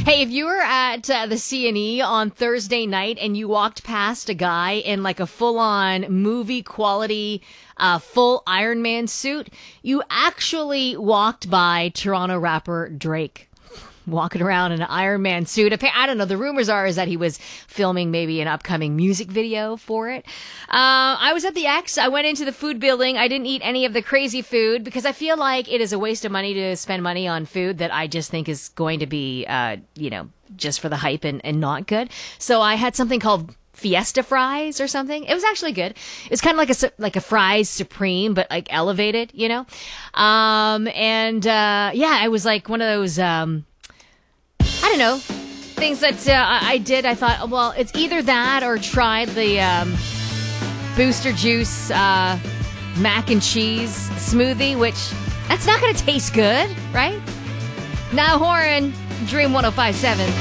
Hey, if you were at the C&E on Thursday night and you walked past a guy in like a full-on movie quality full Iron Man suit, you actually walked by Toronto rapper Drake. Walking around in an Iron Man suit. I don't know. The rumors is that he was filming maybe an upcoming music video for it. I was at the X. I went into the food building. I didn't eat any of the crazy food because I feel like it is a waste of money to spend money on food that I just think is going to be, just for the hype and not good. So I had something called Fiesta fries or something. It was actually good. It was kind of like a fries supreme, but like elevated, you know? It was like one of those, I don't know, things that I did. I thought, well, it's either that or try the Booster Juice mac and cheese smoothie, which that's not going to taste good, right? Now, Horan, Dream 105.7.